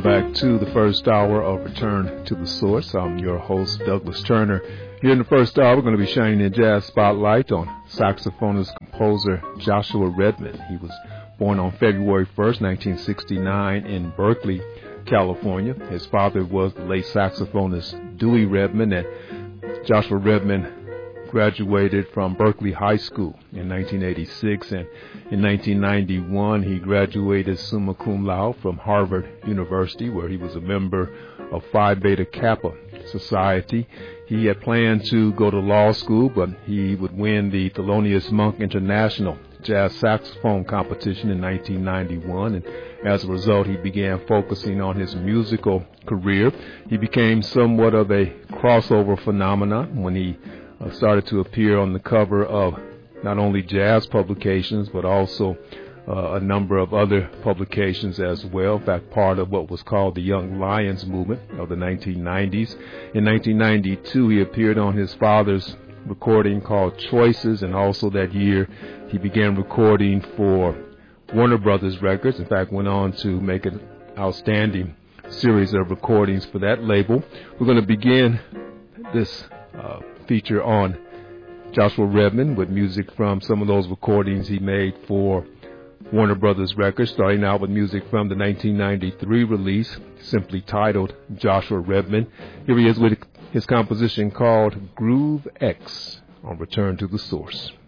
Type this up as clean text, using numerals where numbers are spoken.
back to the first hour of Return to the Source. I'm your host, Douglas Turner. Here in the first hour, we're going to be shining a jazz spotlight on saxophonist composer Joshua Redman. He was born on February 1st, 1969 in Berkeley, California. His father was the late saxophonist Dewey Redman, and Joshua Redman graduated from Berkeley High School in 1986, and in 1991 he graduated summa cum laude from Harvard University, where he was a member of Phi Beta Kappa Society. He had planned to go to law school, but he would win the Thelonious Monk International Jazz Saxophone Competition in 1991, and as a result he began focusing on his musical career. He became somewhat of a crossover phenomenon when he started to appear on the cover of not only jazz publications, but also a number of other publications as well. In fact, part of what was called the Young Lions movement of the 1990s. In 1992, he appeared on his father's recording called Choices, and also that year he began recording for Warner Brothers Records. In fact, went on to make an outstanding series of recordings for that label. We're going to begin this feature on Joshua Redman with music from some of those recordings he made for Warner Brothers Records, starting out with music from the 1993 release, simply titled Joshua Redman. Here he is with his composition called Groove X on Return to the Source.